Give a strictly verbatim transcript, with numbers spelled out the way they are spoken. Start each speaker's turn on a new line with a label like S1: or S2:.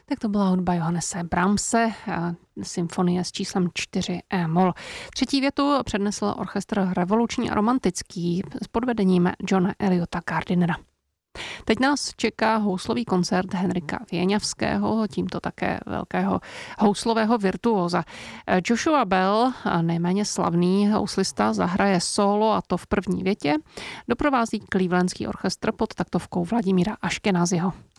S1: Tak to byla hudba Johannese Brahmse, symfonie s číslem čtyři e-moll. Třetí větu přednesl orchestr revoluční a romantický s podvedením Johna Eliota Gardinera. Teď nás čeká houslový koncert Henrika Věňavského, tímto také velkého houslového virtuóza. Joshua Bell, nejméně slavný houslista, zahraje solo, a to v první větě. Doprovází Clevelandský orchestr pod taktovkou Vladimíra Aškenaziho.